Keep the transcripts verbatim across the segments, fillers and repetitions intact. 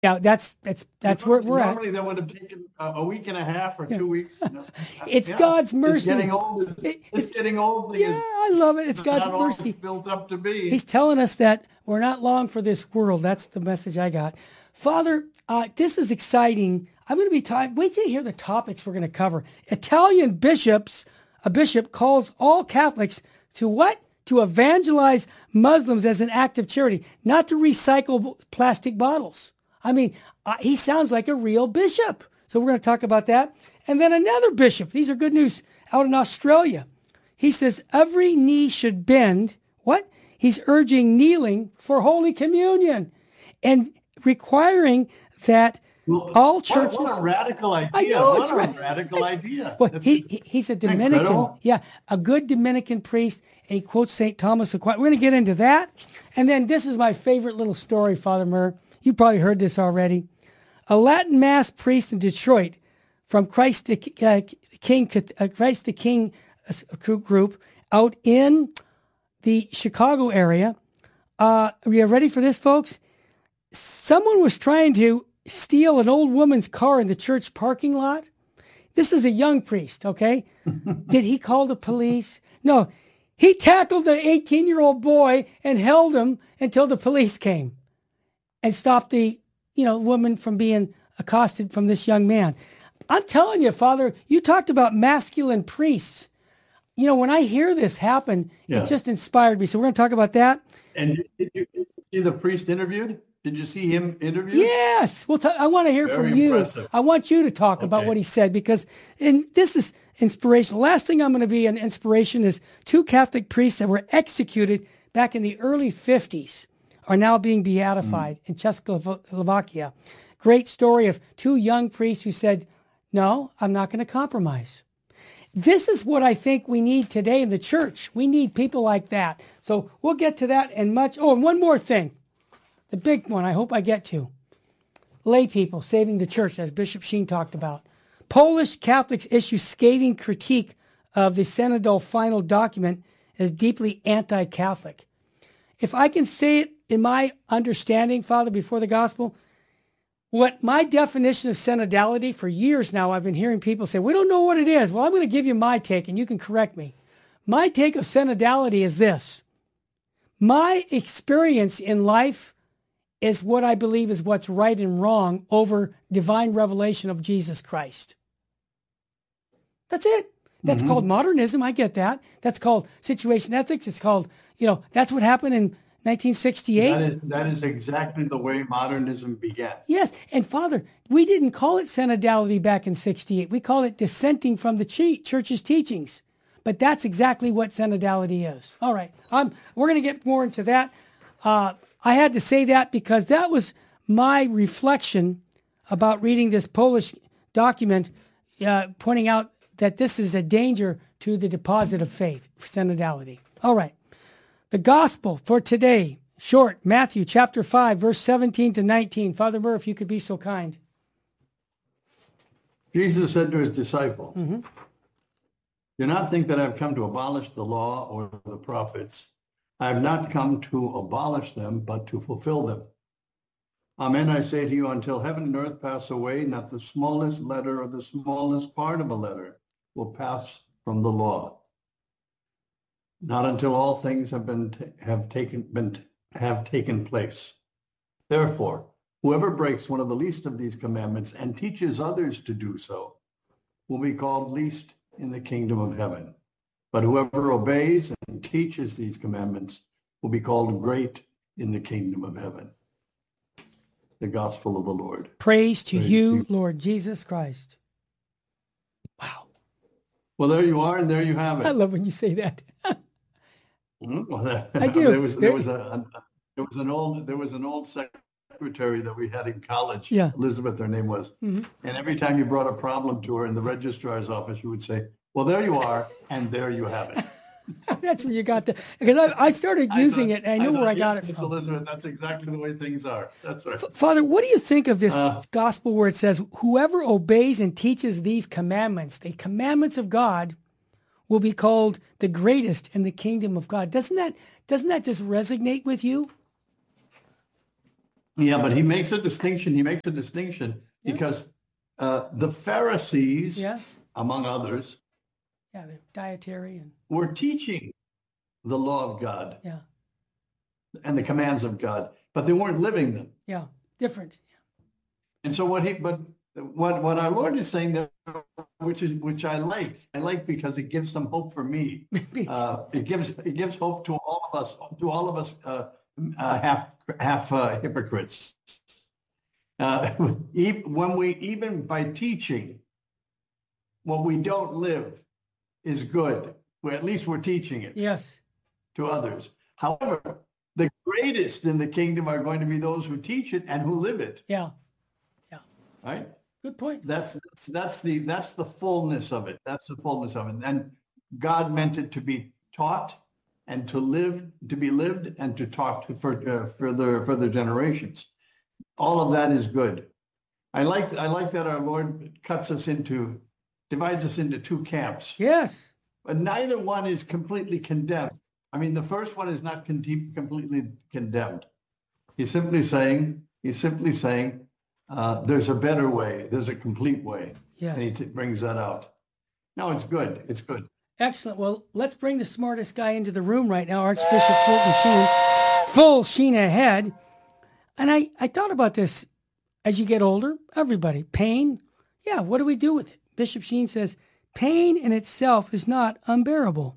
Yeah, that's that's that's where we're at. Normally that would have taken a, a week and a half or yeah. two weeks. You know? It's yeah. God's mercy. It's getting old. It's, it, it's, it's getting old. Yeah, I love it. It's God's mercy. Built up to be. He's telling us that we're not long for this world. That's the message I got. Father, uh, this is exciting. I'm going to be talking. Wait till you hear the topics we're going to cover. Italian bishops, a bishop calls all Catholics to what? To evangelize Muslims as an act of charity, not to recycle plastic bottles. I mean, uh, he sounds like a real bishop. So we're going to talk about that. And then another bishop. These are good news out in Australia. He says every knee should bend. What? He's urging kneeling for Holy Communion and requiring that well, all churches. What, what a radical idea. I know, what it's a right. radical idea. Well, he, he, he's a Dominican. Incredible. Yeah, a good Dominican priest. And he quotes Saint Thomas Aquinas. We're going to get into that. And then this is my favorite little story, Father Murr. You probably heard this already. A Latin Mass priest in Detroit from Christ the uh, King, uh, Christ the King uh, group out in the Chicago area. Uh, are you ready for this, folks? Someone was trying to steal an old woman's car in the church parking lot. This is a young priest, okay? Did he call the police? No. He tackled the eighteen-year-old boy and held him until the police came and stopped the, you know, woman from being accosted from this young man. I'm telling you, Father, you talked about masculine priests. You know, when I hear this happen, yeah. it just inspired me. So we're going to talk about that. And did you see the priest interviewed? Did you see him interviewed? Yes. Well, t- I want to hear Very from you. Impressive. I want you to talk okay. about what he said, because and this is inspiration. The last thing I'm going to be an inspiration is two Catholic priests that were executed back in the early fifties are now being beatified mm. in Czechoslovakia. Great story of two young priests who said, no, I'm not going to compromise. This is what I think we need today in the church. We need people like that. So we'll get to that and much. Oh, and one more thing. The big one I hope I get to. Lay people saving the church, as Bishop Sheen talked about. Polish Catholics issue scathing critique of the Synodal final document as deeply anti-Catholic. If I can say it in my understanding, Father, before the gospel, what my definition of synodality, for years now, I've been hearing people say, we don't know what it is. Well, I'm going to give you my take, and you can correct me. My take of synodality is this. My experience in life is what I believe is what's right and wrong over divine revelation of Jesus Christ. That's it. That's mm-hmm. called modernism. I get that. That's called situation ethics. It's called, you know, that's what happened in nineteen sixty-eight. That is, that is exactly the way modernism began. Yes. And Father, we didn't call it synodality back in sixty-eight. We call it dissenting from the church's teachings. But that's exactly what synodality is. All right. Um, we're going to get more into that. Uh, I had to say that because that was my reflection about reading this Polish document, uh, pointing out that this is a danger to the deposit of faith, for synodality. All right. The gospel for today, short, Matthew chapter five, verse seventeen to nineteen. Father Murr, if you could be so kind. Jesus said to his disciple, mm-hmm. do not think that I've come to abolish the law or the prophets. I have not come to abolish them, but to fulfill them. Amen, I say to you, until heaven and earth pass away, not the smallest letter or the smallest part of a letter will pass from the law. Not until all things have been have taken been have taken place. Therefore, whoever breaks one of the least of these commandments and teaches others to do so will be called least in the kingdom of heaven. But whoever obeys and teaches these commandments will be called great in the kingdom of heaven. The gospel of the Lord. Praise to Praise you, to Lord Jesus Christ. Wow. Well, there you are, and there you have it. I love when you say that. Well, that, I do. There was there was a, a there was an old there was an old secretary that we had in college. Yeah. Elizabeth, her name was. Mm-hmm. And every time you brought a problem to her in the registrar's office, you would say, "Well, there you are, and there you have it." That's where you got the, because I, I started using I it, and I knew I thought, where I got yes, it from. Elizabeth, that's exactly the way things are. That's right. F- Father, what do you think of this uh, gospel where it says, whoever obeys and teaches these commandments, the commandments of God, will be called the greatest in the kingdom of God? Doesn't that doesn't that just resonate with you? Yeah, but he makes a distinction. He makes a distinction Yeah. because uh, the Pharisees, Yes. among others, Yeah, the dietary and were teaching the law of God yeah, and the commands of God, but they weren't living them. yeah, different. And so what he, but what what our Lord is saying there, which is which I like, I like because it gives some hope for me. Uh, it gives it gives hope to all of us, to all of us uh, uh, half half uh, hypocrites. Uh, when we even by teaching, what we don't live is good. Well, at least we're teaching it Yes. to others. However, the greatest in the kingdom are going to be those who teach it and who live it. Yeah. Yeah. Right? Good point. That's that's that's the that's the fullness of it. That's the fullness of it. And God meant it to be taught and to live, to be lived, and to taught to for uh, further further generations. All of that is good. I like I like that our Lord cuts us into, divides us into two camps. Yes. But neither one is completely condemned. I mean, the first one is not con- completely condemned. He's simply saying, he's simply saying, uh, there's a better way. There's a complete way. Yes. And he t- brings that out. No, it's good. It's good. Excellent. Well, let's bring the smartest guy into the room right now, Archbishop Fulton Sheen. Full Sheen ahead. And I, I thought about this as you get older, everybody. Pain, yeah, what do we do with it? Bishop Sheen says, pain in itself is not unbearable.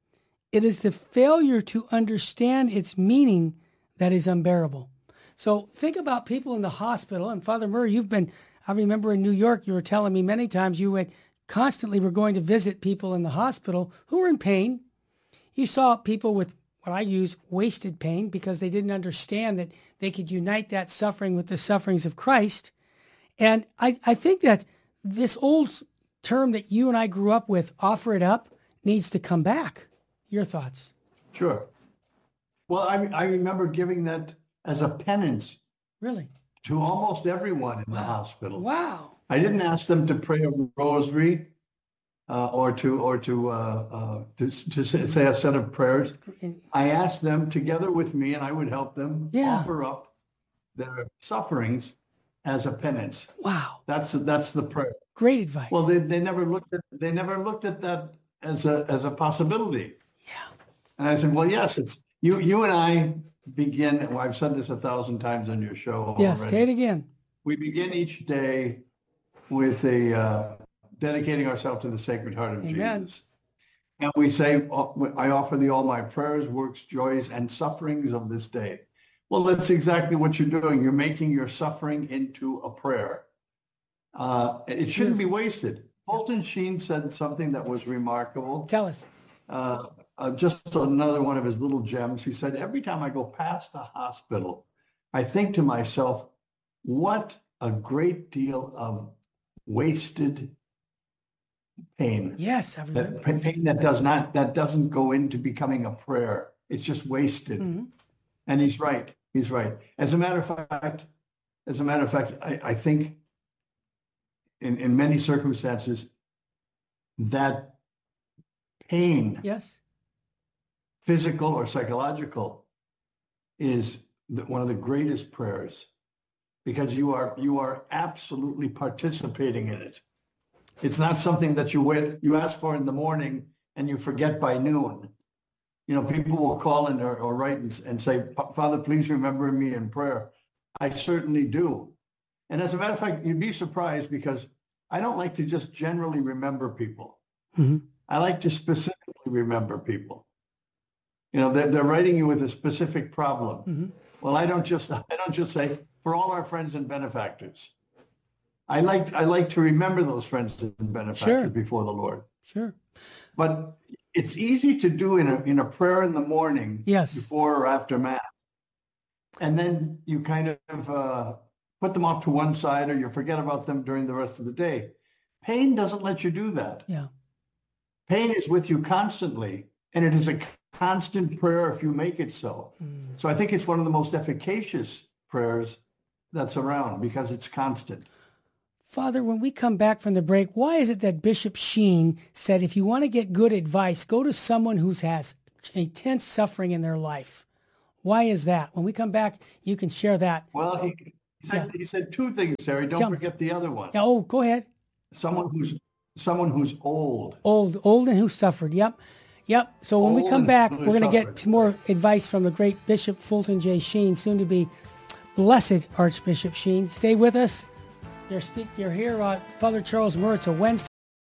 It is the failure to understand its meaning that is unbearable. So think about people in the hospital. And Father Murray, you've been, I remember in New York, you were telling me many times you would constantly were going to visit people in the hospital who were in pain. You saw people with what I use, wasted pain, because they didn't understand that they could unite that suffering with the sufferings of Christ. And I, I think that this old term that you and I grew up with, offer it up, needs to come back. Your thoughts? Sure. Well, I, I remember giving that as a penance. Really? To almost everyone in wow. the hospital. Wow. I didn't ask them to pray a rosary uh, or to or to, uh, uh, to to say a set of prayers. I asked them together with me, and I would help them yeah. offer up their sufferings as a penance. Wow. That's that's the prayer. Great advice. Well, they, they never looked at they never looked at that as a as a possibility. Yeah. And I said, well, yes, it's you you and I begin. Well, I've said this a thousand times on your show yes, already. say it again. We begin each day with a uh, dedicating ourselves to the Sacred Heart of Amen. Jesus. And we say, I offer thee all my prayers, works, joys, and sufferings of this day. Well, that's exactly what you're doing. You're making your suffering into a prayer. Uh, it shouldn't be wasted. Fulton Sheen said something that was remarkable. Tell us. Uh, uh, just another one of his little gems. He said, every time I go past a hospital, I think to myself, what a great deal of wasted pain. Yes, I remember. That pain that does not, that doesn't go into becoming a prayer. It's just wasted. Mm-hmm. And he's right. He's right. As a matter of fact, as a matter of fact, I, I think in, in many circumstances that pain, yes, physical or psychological, is the, one of the greatest prayers, because you are you are absolutely participating in it. It's not something that you wait, you ask for in the morning and you forget by noon. You know, people will call in or, or write and, and say, Father, please remember me in prayer. I certainly do. And as a matter of fact, you'd be surprised, because I don't like to just generally remember people. Mm-hmm. I like to specifically remember people. You know, they're, they're writing you with a specific problem. Mm-hmm. Well, I don't just I don't just say, for all our friends and benefactors. I like I like to remember those friends and benefactors Sure. before the Lord. Sure. But it's easy to do in a in a prayer in the morning, yes, before or after Mass. And then you kind of uh, put them off to one side, or you forget about them during the rest of the day. Pain doesn't let you do that. Yeah. Pain is with you constantly, and it is a constant prayer if you make it so. Mm. So I think it's one of the most efficacious prayers that's around, because it's constant. Father, when we come back from the break, why is it that Bishop Sheen said, if you want to get good advice, go to someone who has intense suffering in their life? Why is that? When we come back, you can share that. Well, he, he, said, he said two things, Terry. Don't Tell me. forget the other one. Yeah, oh, go ahead. Someone who's someone who's old. Old, old and who suffered. Yep. Yep. So when Old we come and back, who we're going to get suffered. some more advice from the great Bishop Fulton J. Sheen, soon to be blessed Archbishop Sheen. Stay with us. You're, speak, you're here, uh, Father Charles Murr. It's a Wednesday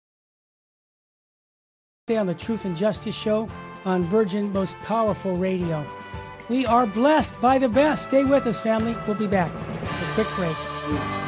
on the Truth and Justice Show on Virgin Most Powerful Radio. We are blessed by the best. Stay with us, family. We'll be back. A quick break.